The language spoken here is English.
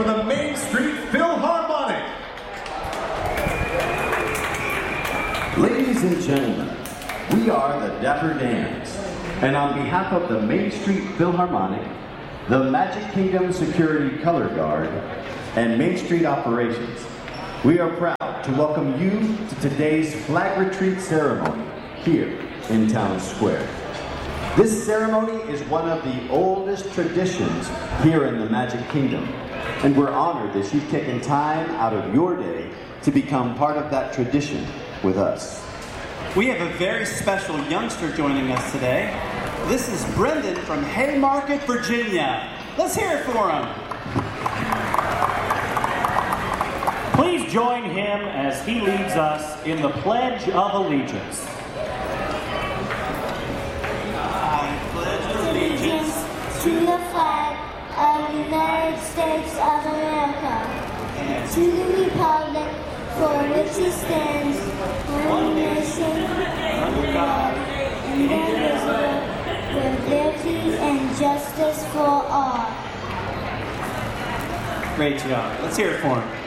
for the Main Street Philharmonic. Ladies and gentlemen, we are the Dapper Dans, and on behalf of the Main Street Philharmonic, the Magic Kingdom Security Color Guard, and Main Street Operations, we are proud to welcome you to today's flag retreat ceremony here in Town Square. This ceremony is one of the oldest traditions here in the Magic Kingdom, and we're honored that you've taken time out of your day to become part of that tradition with us. We have a very special youngster joining us today. This is Brendan from Haymarket, Virginia. Let's hear it for him. Please join him as he leads us in the Pledge of Allegiance. To the flag of the United States of America, and to the republic for which it stands, one nation, under God, indivisible, with liberty and justice for all. Great job. Let's hear it for him.